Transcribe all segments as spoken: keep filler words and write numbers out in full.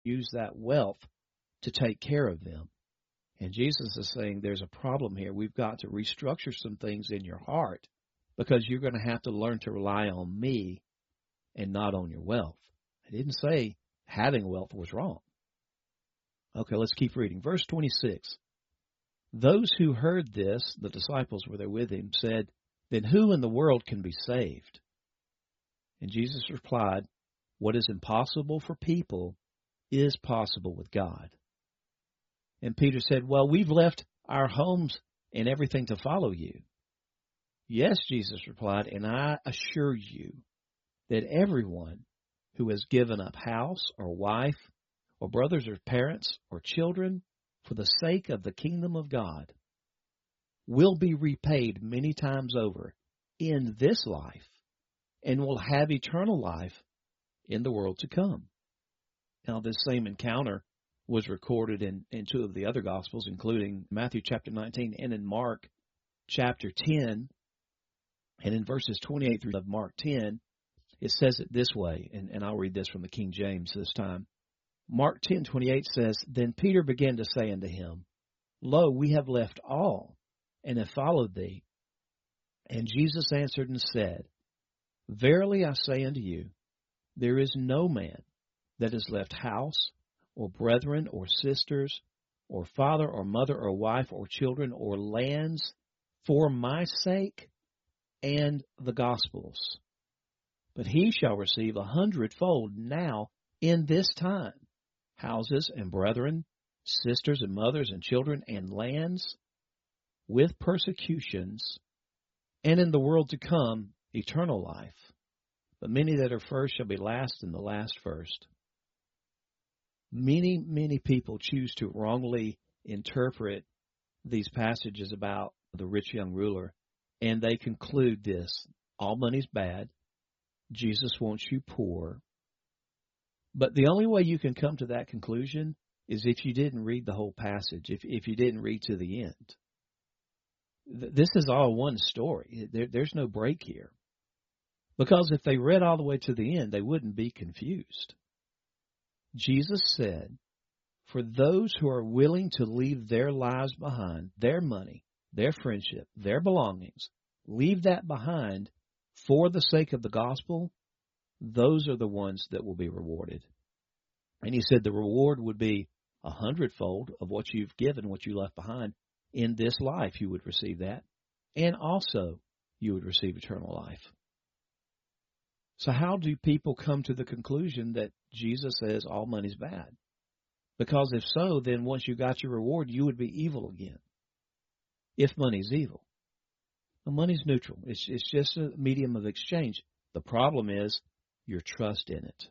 use that wealth to take care of them. And Jesus is saying there's a problem here. We've got to restructure some things in your heart because you're going to have to learn to rely on me and not on your wealth. I didn't say having wealth was wrong. Okay, let's keep reading. Verse twenty-six. Those who heard this, the disciples were there with him, said, then who in the world can be saved? And Jesus replied, what is impossible for people is possible with God. And Peter said, well, we've left our homes and everything to follow you. Yes, Jesus replied, and I assure you that everyone who has given up house or wife or brothers or parents or children for the sake of the kingdom of God will be repaid many times over in this life and will have eternal life in the world to come. Now, this same encounter was recorded in, in two of the other Gospels, including Matthew chapter nineteen and in Mark chapter ten. And in verses twenty-eight through of Mark ten, it says it this way, and, and I'll read this from the King James this time. Mark ten twenty-eight says, then Peter began to say unto him, lo, we have left all, and have followed thee. And Jesus answered and said, verily I say unto you, there is no man that has left house, or brethren, or sisters, or father, or mother, or wife, or children, or lands, for my sake and the gospel's. But he shall receive a hundredfold now in this time, houses and brethren, sisters and mothers and children and lands, with persecutions, and in the world to come eternal life. But many that are first shall be last, and the last first. Many, many people choose to wrongly interpret these passages about the rich young ruler, and they conclude this: all money's bad. Jesus wants you poor. But the only way you can come to that conclusion is if you didn't read the whole passage, if if you didn't read to the end. This is all one story. There, there's no break here. Because if they read all the way to the end, they wouldn't be confused. Jesus said, for those who are willing to leave their lives behind, their money, their friendship, their belongings, leave that behind for the sake of the gospel, those are the ones that will be rewarded. And he said the reward would be a hundredfold of what you've given, what you left behind. In this life you would receive that, and also you would receive eternal life. So how do people come to the conclusion that Jesus says all money's bad? Because if so, then once you got your reward, you would be evil again. If money's evil. Well, money's neutral. It's, it's just a medium of exchange. The problem is your trust in it.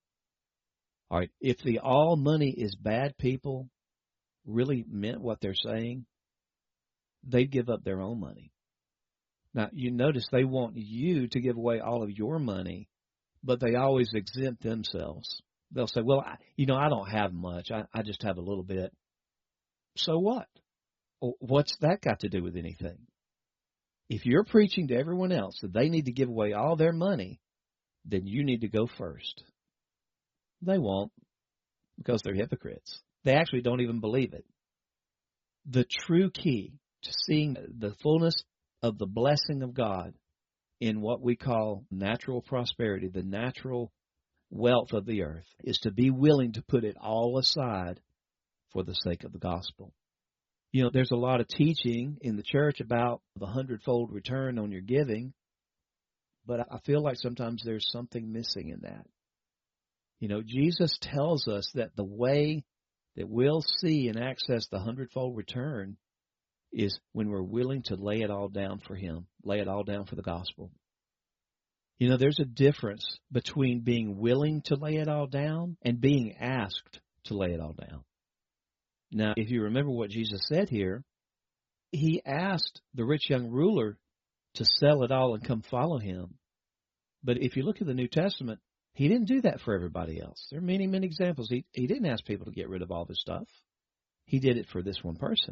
All right, if the all money is bad people really meant what they're saying, they'd give up their own money. Now, you notice they want you to give away all of your money, but they always exempt themselves. They'll say, well, I, you know, I don't have much. I, I just have a little bit. So what? What's that got to do with anything? If you're preaching to everyone else that they need to give away all their money, then you need to go first. They won't, because they're hypocrites. They actually don't even believe it. The true key to seeing the fullness of the blessing of God in what we call natural prosperity, the natural wealth of the earth, is to be willing to put it all aside for the sake of the gospel. You know, there's a lot of teaching in the church about the hundredfold return on your giving, but I feel like sometimes there's something missing in that. You know, Jesus tells us that the way that we'll see and access the hundredfold return is when we're willing to lay it all down for Him, lay it all down for the gospel. You know, there's a difference between being willing to lay it all down and being asked to lay it all down. Now, if you remember what Jesus said here, He asked the rich young ruler to sell it all and come follow Him. But if you look at the New Testament, He didn't do that for everybody else. There are many, many examples. He, he didn't ask people to get rid of all this stuff. He did it for this one person.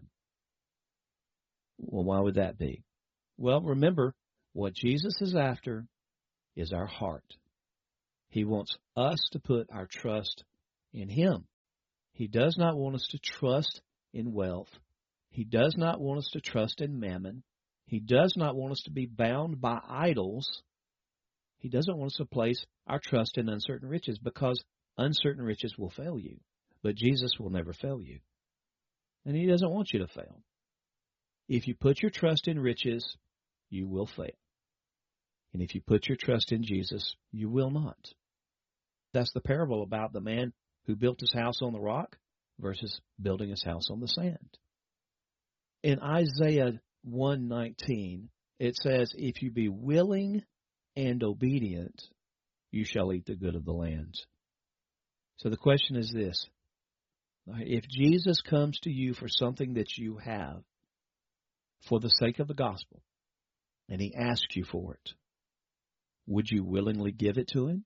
Well, why would that be? Well, remember, what Jesus is after is our heart. He wants us to put our trust in Him. He does not want us to trust in wealth. He does not want us to trust in mammon. He does not want us to be bound by idols. He doesn't want us to place our trust in uncertain riches, because uncertain riches will fail you. But Jesus will never fail you. And He doesn't want you to fail. If you put your trust in riches, you will fail. And if you put your trust in Jesus, you will not. That's the parable about the man who built his house on the rock versus building his house on the sand. In Isaiah one nineteen, it says, if you be willing and obedient, you shall eat the good of the land. So the question is this. If Jesus comes to you for something that you have, for the sake of the gospel, and He asks you for it, would you willingly give it to Him?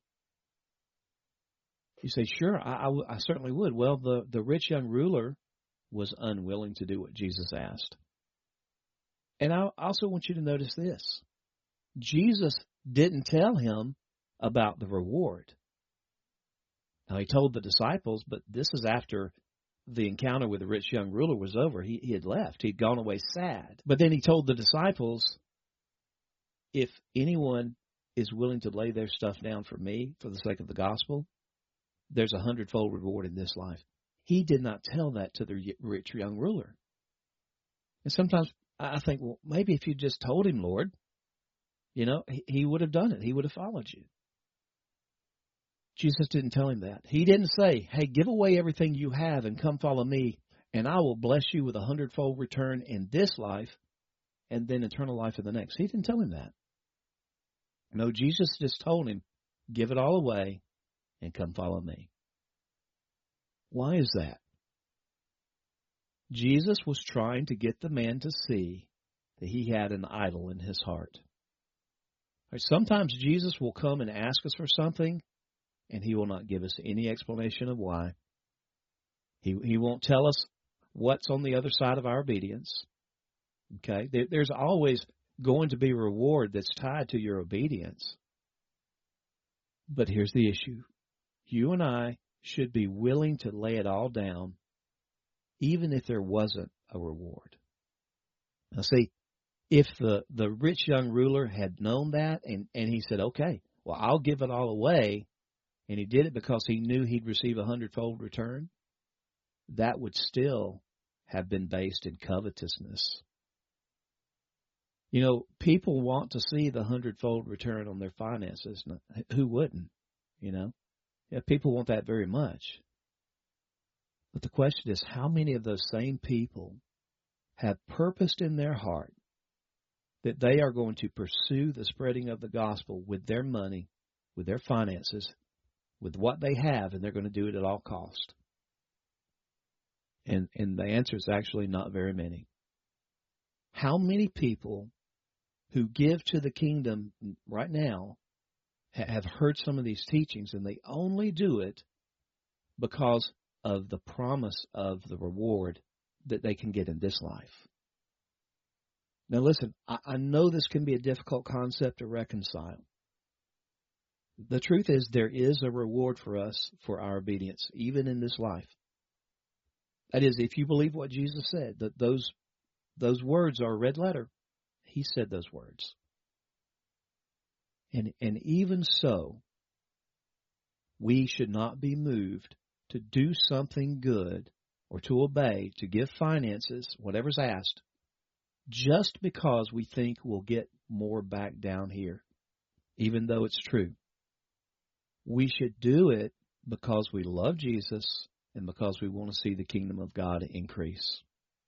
You say, sure, I, I, I certainly would. Well, the, the rich young ruler was unwilling to do what Jesus asked. And I also want you to notice this. Jesus didn't tell him about the reward. Now, He told the disciples, but this is after the encounter with the rich young ruler was over. He, he had left. He'd gone away sad. But then He told the disciples, if anyone is willing to lay their stuff down for me, for the sake of the gospel, there's a hundredfold reward in this life. He did not tell that to the rich young ruler. And sometimes I think, well, maybe if you just told him, Lord, you know, he, he would have done it. He would have followed you. Jesus didn't tell him that. He didn't say, hey, give away everything you have and come follow me, and I will bless you with a hundredfold return in this life and then eternal life in the next. He didn't tell him that. No, Jesus just told him, give it all away and come follow me. Why is that? Jesus was trying to get the man to see that he had an idol in his heart. Sometimes Jesus will come and ask us for something, and He will not give us any explanation of why. He, he won't tell us what's on the other side of our obedience. Okay? There, there's always going to be a reward that's tied to your obedience. But here's the issue. You and I should be willing to lay it all down, even if there wasn't a reward. Now see, if the, the rich young ruler had known that and, and he said, okay, well, I'll give it all away, and he did it because he knew he'd receive a hundredfold return, that would still have been based in covetousness. You know, people want to see the hundredfold return on their finances. Who wouldn't? You know, yeah, people want that very much. But the question is, how many of those same people have purposed in their heart that they are going to pursue the spreading of the gospel with their money, with their finances, with what they have, and they're going to do it at all cost? And and the answer is actually not very many. How many people who give to the kingdom right now have heard some of these teachings, and they only do it because of the promise of the reward that they can get in this life? Now listen, I, I know this can be a difficult concept to reconcile. The truth is, there is a reward for us for our obedience, even in this life. That is, if you believe what Jesus said, that those those words are a red letter. He said those words. And and even so, we should not be moved to do something good or to obey, to give finances, whatever's asked, just because we think we'll get more back down here, even though it's true. We should do it because we love Jesus and because we want to see the kingdom of God increase.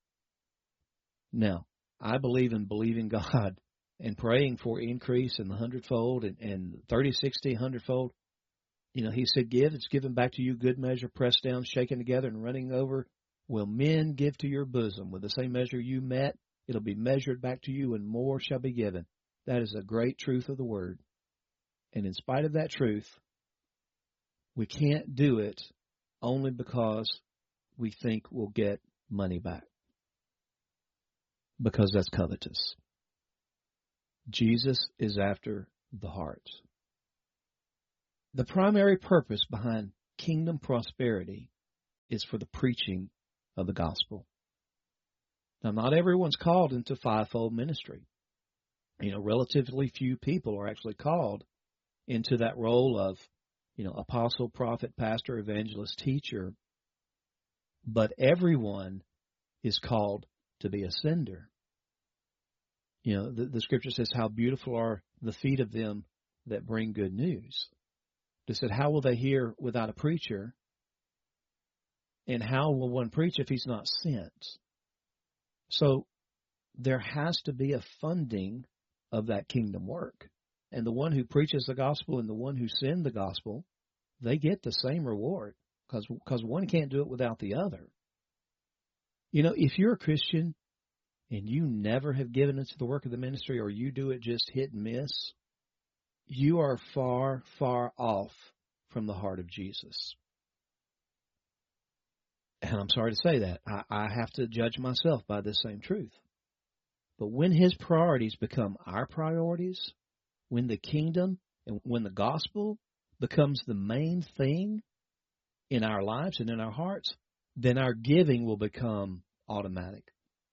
Now, I believe in believing God and praying for increase in the hundredfold and, and thirty, sixty, hundredfold. You know, He said, give, it's given back to you, good measure, pressed down, shaken together, and running over. Will men give to your bosom? With the same measure you met, it'll be measured back to you, and more shall be given. That is a great truth of the Word. And in spite of that truth, we can't do it only because we think we'll get money back, because that's covetous. Jesus is after the heart. The primary purpose behind kingdom prosperity is for the preaching of the gospel. Now, not everyone's called into fivefold ministry. You know, relatively few people are actually called into that role of, you know, apostle, prophet, pastor, evangelist, teacher. But everyone is called to be a sender. You know, the, the scripture says, how beautiful are the feet of them that bring good news. It said, how will they hear without a preacher? And how will one preach if he's not sent? So there has to be a funding of that kingdom work. And the one who preaches the gospel and the one who sends the gospel, they get the same reward because because one can't do it without the other. You know, if you're a Christian and you never have given into the work of the ministry, or you do it just hit and miss, you are far, far off from the heart of Jesus. And I'm sorry to say that. I, I have to judge myself by this same truth. But when his priorities become our priorities, when the kingdom and when the gospel becomes the main thing in our lives and in our hearts, then our giving will become automatic.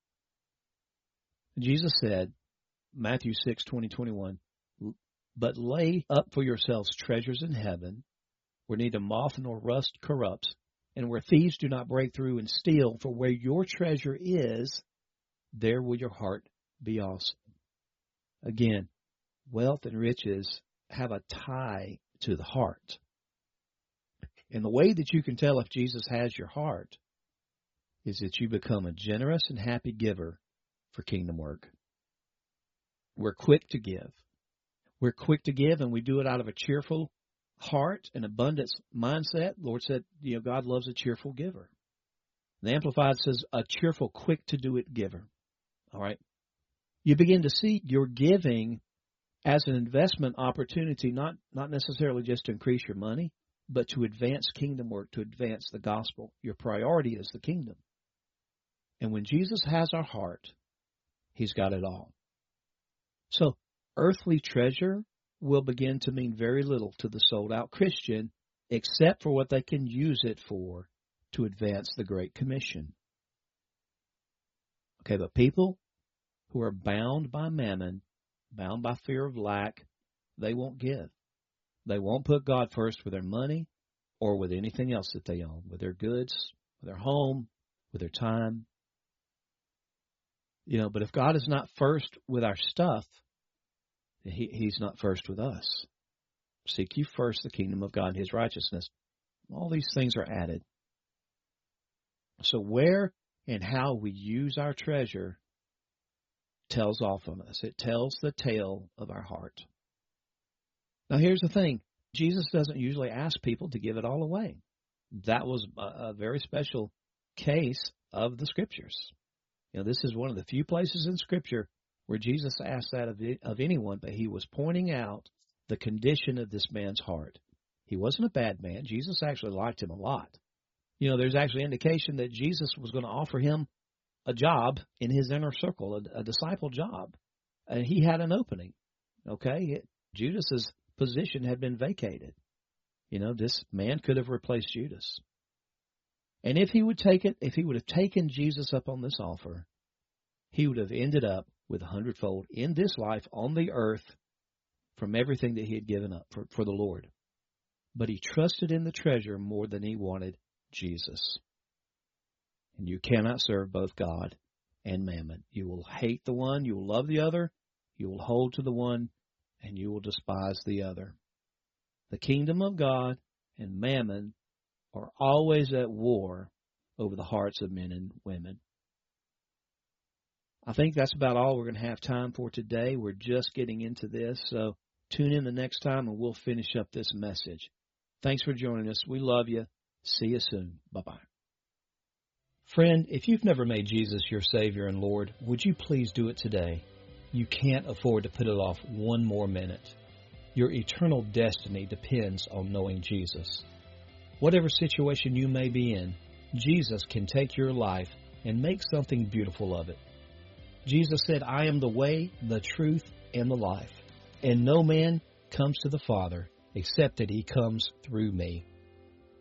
Jesus said, Matthew six, twenty, twenty-one, but lay up for yourselves treasures in heaven, where neither moth nor rust corrupts, and where thieves do not break through and steal, for where your treasure is, there will your heart be also. Again, wealth and riches have a tie to the heart. And the way that you can tell if Jesus has your heart is that you become a generous and happy giver for kingdom work. We're quick to give. We're quick to give, and we do it out of a cheerful heart and abundance mindset. The Lord said, you know, God loves a cheerful giver. The Amplified says a cheerful, quick-to-do-it giver. All right? You begin to see your giving as an investment opportunity, not, not necessarily just to increase your money, but to advance kingdom work, to advance the gospel. Your priority is the kingdom. And when Jesus has our heart, he's got it all. So earthly treasure will begin to mean very little to the sold-out Christian, except for what they can use it for to advance the Great Commission. Okay, but people who are bound by mammon, bound by fear of lack, they won't give. They won't put God first with their money or with anything else that they own, with their goods, with their home, with their time. You know, but if God is not first with our stuff, he, he's not first with us. Seek ye first the kingdom of God and his righteousness. All these things are added. So where and how we use our treasure tells off on us. It tells the tale of our heart. Now here's the thing. Jesus doesn't usually ask people to give it all away. That was a, a very special case of the Scriptures. You know, this is one of the few places in Scripture where Jesus asked that of, of anyone, but he was pointing out the condition of this man's heart. He wasn't a bad man. Jesus actually liked him a lot. You know, there's actually indication that Jesus was going to offer him a job in his inner circle, a, a disciple job. And he had an opening. Okay? It, Judas's position had been vacated. You know, this man could have replaced Judas. And if he would take it, if he would have taken Jesus up on this offer, he would have ended up with a hundredfold in this life on the earth from everything that he had given up for, for the Lord. But he trusted in the treasure more than he wanted Jesus. And you cannot serve both God and mammon. You will hate the one, you will love the other, you will hold to the one, and you will despise the other. The kingdom of God and mammon are always at war over the hearts of men and women. I think that's about all we're going to have time for today. We're just getting into this, so tune in the next time and we'll finish up this message. Thanks for joining us. We love you. See you soon. Bye-bye. Friend, if you've never made Jesus your Savior and Lord, would you please do it today? You can't afford to put it off one more minute. Your eternal destiny depends on knowing Jesus. Whatever situation you may be in, Jesus can take your life and make something beautiful of it. Jesus said, I am the way, the truth, and the life, and no man comes to the Father except that he comes through me.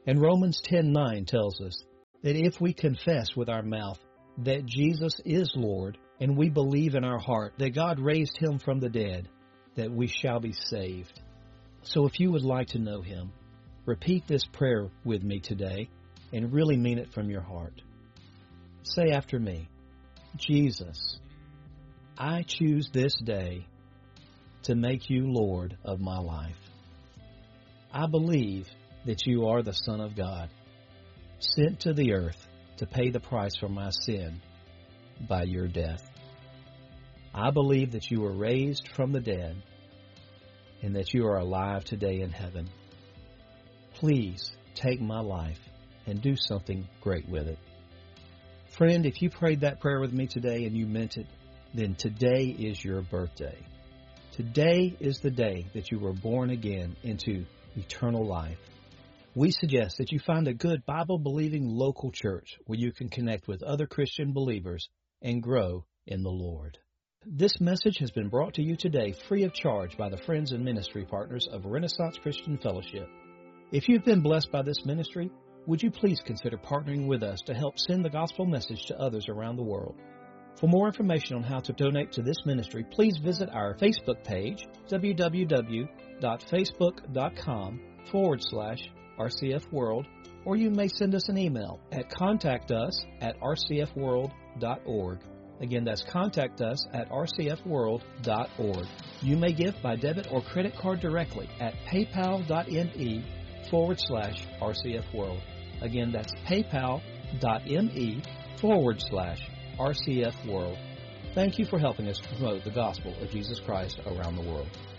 And Romans ten nine tells us that if we confess with our mouth that Jesus is Lord, and we believe in our heart that God raised Him from the dead, that we shall be saved. So if you would like to know Him, repeat this prayer with me today and really mean it from your heart. Say after me, Jesus, I choose this day to make you Lord of my life. I believe that you are the Son of God, sent to the earth to pay the price for my sin by your death. I believe that you were raised from the dead and that you are alive today in heaven. Please take my life and do something great with it. Friend, if you prayed that prayer with me today and you meant it, then today is your birthday. Today is the day that you were born again into eternal life. We suggest that you find a good Bible-believing local church where you can connect with other Christian believers and grow in the Lord. This message has been brought to you today free of charge by the friends and ministry partners of Renaissance Christian Fellowship. If you've been blessed by this ministry, would you please consider partnering with us to help send the gospel message to others around the world? For more information on how to donate to this ministry, please visit our Facebook page, www.facebook.com forward slash RCF World, or you may send us an email at contact us at rcfworld.org. Again, that's contact us at rcfworld.org. You may give by debit or credit card directly at paypal.me forward slash rcfworld. Again, that's paypal.me forward slash rcfworld. Thank you for helping us promote the gospel of Jesus Christ around the world.